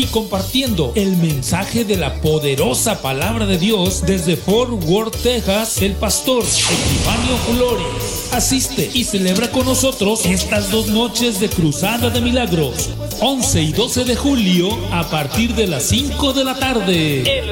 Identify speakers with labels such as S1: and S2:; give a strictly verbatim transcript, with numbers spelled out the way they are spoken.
S1: y compartiendo el mensaje de la poderosa palabra de Dios desde Fort Worth, Texas, el pastor Epifanio Flores. Asiste y celebra con nosotros estas dos noches de Cruzada de Milagros, once y doce de julio, a partir de las cinco de la tarde.